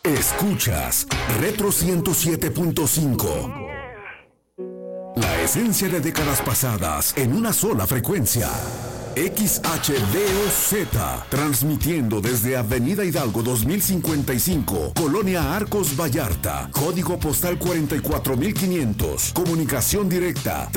Escuchas Retro 107.5. La esencia de décadas pasadas en una sola frecuencia. XHDOZ, transmitiendo desde Avenida Hidalgo 2055, Colonia Arcos Vallarta, código postal 44500, comunicación directa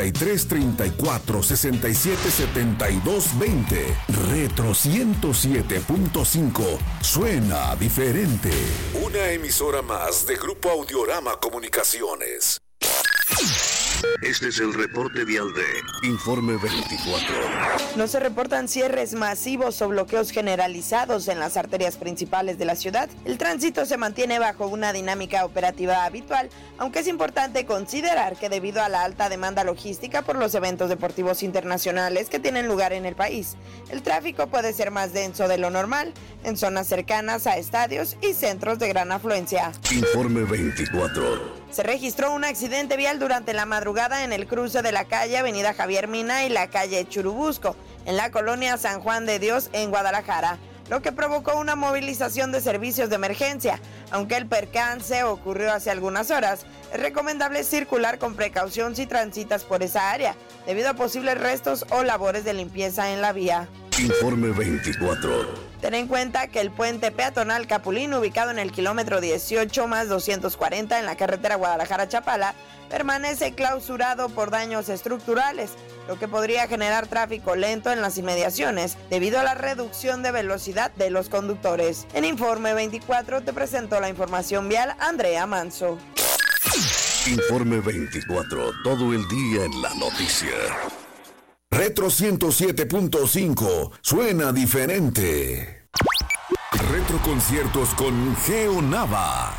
3334-677220. Retro 107.5, suena diferente. Una emisora más de Grupo Audiorama Comunicaciones. Este es el reporte vial de Informe 24. No se reportan cierres masivos o bloqueos generalizados en las arterias principales de la ciudad. El tránsito se mantiene bajo una dinámica operativa habitual, aunque es importante considerar que debido a la alta demanda logística por los eventos deportivos internacionales que tienen lugar en el país, el tráfico puede ser más denso de lo normal en zonas cercanas a estadios y centros de gran afluencia. Informe 24. Se registró un accidente vial durante la madrugada en el cruce de la calle Avenida Javier Mina y la calle Churubusco, en la colonia San Juan de Dios, en Guadalajara, lo que provocó una movilización de servicios de emergencia. Aunque el percance ocurrió hace algunas horas, es recomendable circular con precaución si transitas por esa área, debido a posibles restos o labores de limpieza en la vía. Informe 24. Ten en cuenta que el puente peatonal Capulín, ubicado en el kilómetro 18 más 240 en la carretera Guadalajara-Chapala, permanece clausurado por daños estructurales, lo que podría generar tráfico lento en las inmediaciones debido a la reducción de velocidad de los conductores. En Informe 24 te presentó la información vial Andrea Manso. Informe 24, todo el día en la noticia. Retro 107.5, suena diferente. Retro conciertos con Geo Nava.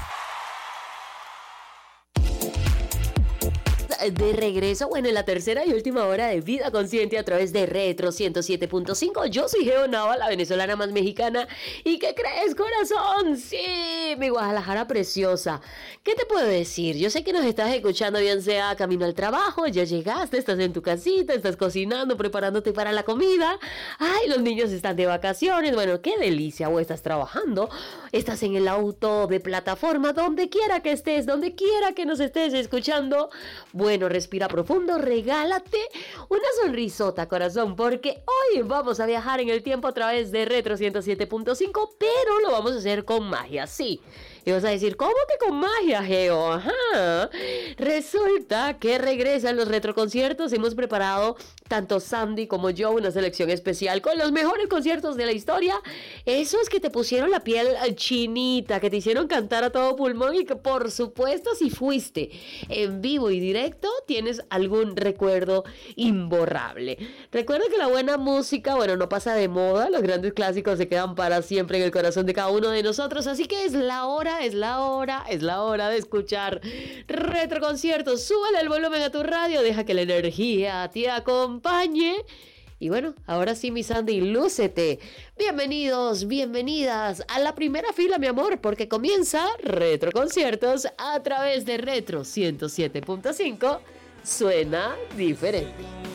De regreso, bueno, en la tercera y última hora de Vida Consciente a través de Retro 107.5. Yo soy Geo Nava, la venezolana más mexicana. ¿Y qué crees, corazón? Sí, mi Guadalajara preciosa. ¿Qué te puedo decir? Yo sé que nos estás escuchando, bien sea camino al trabajo, ya llegaste, estás en tu casita, estás cocinando, preparándote para la comida. Ay, los niños están de vacaciones. Bueno, qué delicia. O estás trabajando, estás en el auto de plataforma, donde quiera que estés, donde quiera que nos estés escuchando. Bueno, respira profundo, regálate una sonrisota, corazón, porque hoy vamos a viajar en el tiempo a través de Retro 107.5, pero lo vamos a hacer con magia, sí. Y vas a decir, ¿cómo que con magia, Geo? Ajá. Resulta que regresan los retroconciertos. Hemos preparado, tanto Sandy como yo, una selección especial con los mejores conciertos de la historia. Esos que te pusieron la piel chinita, que te hicieron cantar a todo pulmón y que, por supuesto, si fuiste en vivo y directo, tienes algún recuerdo imborrable. Recuerda que la buena música, bueno, no pasa de moda. Los grandes clásicos se quedan para siempre en el corazón de cada uno de nosotros. Así que es la hora de escuchar retroconciertos. Súbele el volumen a tu radio, deja que la energía te acompañe. Y bueno, ahora sí, mi Sandy, lúcete. Bienvenidos, bienvenidas a la primera fila, mi amor, porque comienza Retroconciertos a través de Retro 107.5. Suena diferente.